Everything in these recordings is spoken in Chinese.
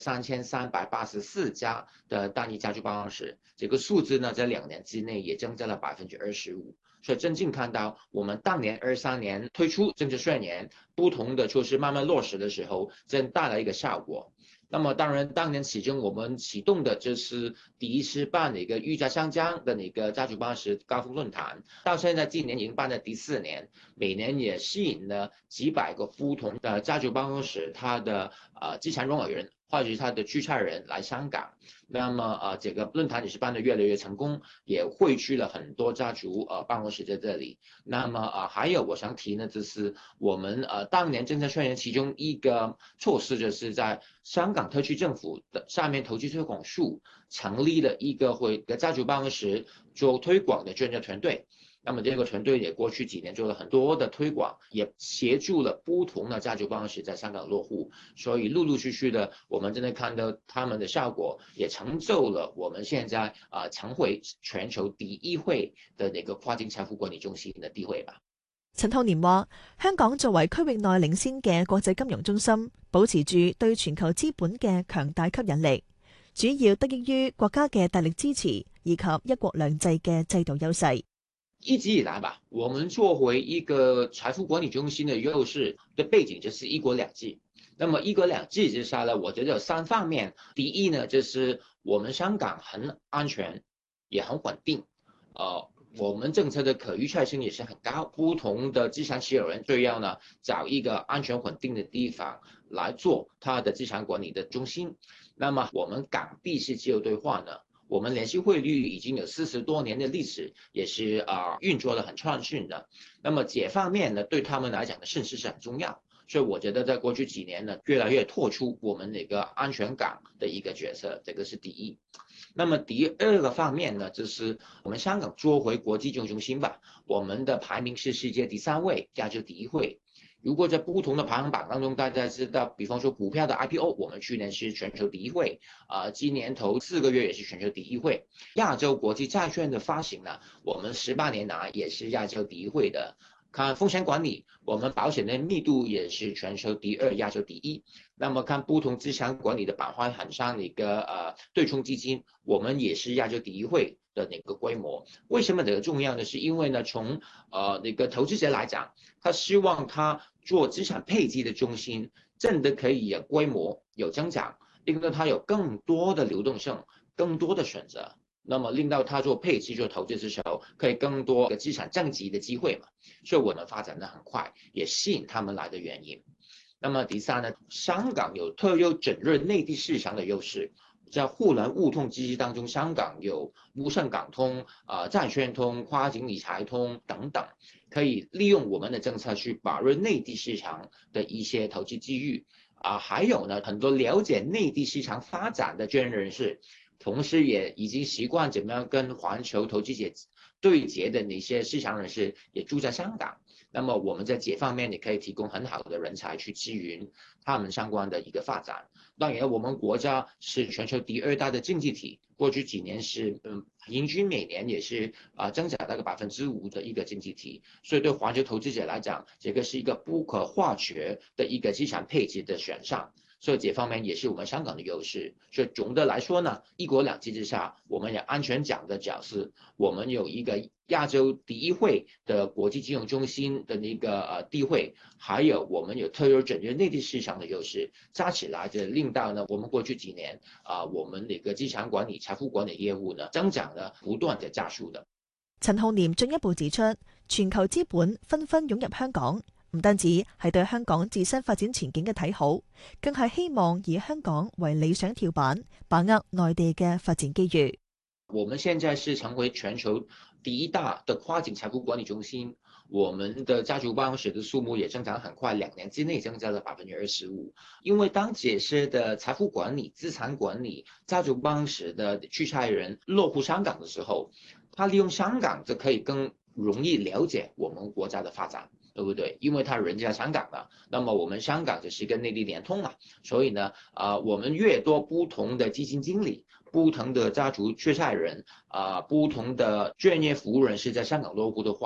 3384家的单一家族办公室，这个数字呢，在2年之内也增加了25%。所以真正看到我们当年23年推出政治宣言，不同的措施慢慢落实的时候，真带来一个效果。那么当然，当年其中我们启动的就是第一次办的一个御家香江的那个家族办公室高峰论坛，到现在今年已经办了第4年，每年也吸引了几百个不同的家族办公室，他的资产拥有人或者是他的居差人来香港。那么这个论坛也是办得越来越成功，也汇聚了很多家族办公室在这里。那么还有我想提呢，就是我们当年政策宣言其中一个措施，就是在香港特区政府的下面投资推广署成立了一个家族办公室做推广的专业团队。那么这个团队也过去几年做了很多的推广，也协助了不同的家族办公室在香港落户，所以陆陆续续的，我们真的看到他们的效果，也成就了我们现在成为全球第一位的那个跨境財富管理中心的地位吧。 陳浩年話：香港作為區域內領先嘅國際金融中心，保持住對全球資本嘅強大吸引力，主要得益於國家嘅大力支持以及一國兩制嘅制度優勢。 一直以来吧，我们作为一个财富管理中心的优势的背景就是一国两制。那么一国两制之下呢，我觉得有3方面。第一呢，就是我们香港很安全，也很稳定。我们政策的可预测性也是很高，不同的资产持有人都要呢找一个安全稳定的地方来做他的资产管理的中心。那么我们港币是自由兑换的。我们联系汇率已经有40多年的历史，也是运作的很畅顺的。那么这方面呢，对他们来讲的信息是很重要。所以我觉得在过去几年呢，越来越突出我们那个安全港的一个角色，这个是第一。那么第二个方面呢，就是我们香港做回国际金融中心吧，我们的排名是世界第3位，亚洲第1位。如果在不同的排行榜当中，大家知道，比方说股票的 IPO， 我们去年是全球第1位，今年头4个月也是全球第1位。亚洲国际债券的发行呢，我们18年来也是亚洲第1位的。看风险管理，我们保险的密度也是全球第2，亚洲第1。那么看不同资产管理的板块，很像那个对冲基金，我们也是亚洲第1位的那个规模。为什么这个重要呢？是因为呢，从那个投资者来讲，他希望他做资产配置的中心真的可以有规模有增长，令到他有更多的流动性，更多的选择。那么令到他做配置做投资的时候，可以更多的资产增值的机会嘛，所以我们发展的很快，也吸引他们来的原因。那么第三呢，香港有特有整入内地市场的优势，在互联互通机制当中，香港有沪深港通、债券通、跨境理财通等等，可以利用我们的政策去把握内地市场的一些投资机遇。还有呢，很多了解内地市场发展的专业人士，同时也已经习惯怎么样跟环球投资者对接的那些市场人士也住在香港。那么我们在这方面也可以提供很好的人才去支援他们相关的一个发展。当然我们国家是全球第2大的经济体，过去几年是平均每年也是增长大概5%的一个经济体，所以对环球投资者来讲，这个是一个不可或缺的一个资产配置的选项。所以这方面也是我们香港的优势。所以总的来说呢，一国两制之下，我们有安全奖的角色，我们有一个亚洲第1位的国际金融中心的那个地位，还有我们有特有整个内地市场的优势，加起来就令到呢，我们过去几年我们那个资产管理、財富管理業務呢增長呢不斷嘅加速的。 陳浩濂進一步指出，全球資本紛紛湧入香港，唔單止係對香港自身發展前景嘅睇好，更係希望以香港為理想跳板，把握內地嘅發展機遇。 我们现在是成为全球第1大的跨境财富管理中心，我们的家族办公室的数目也增长很快，2年之内增加了25%。因为当这些的财富管理、资产管理、家族办公室的居差人落户香港的时候，他利用香港就可以更容易了解我们国家的发展。对不对？因为他人在香港嘛，那么我们香港就是跟内地联通嘛，所以呢，我们越多不同的基金经理、不同的家族缺债人、不同的专业服务人士在香港落户的话，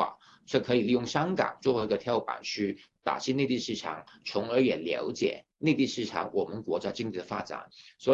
是可以利用香港作为一个跳板去打击内地市场，从而也了解内地市场我们国家经济的发展。所以